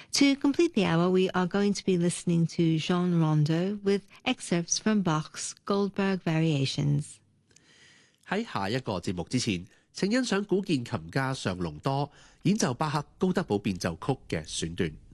To complete the hour, we are going to be listening to Jean Rondeau with excerpts from Bach's Goldberg Variations. 喺下一個節目之前，請欣賞古鍵琴家尚隆多演奏巴赫高德堡變奏曲嘅選段。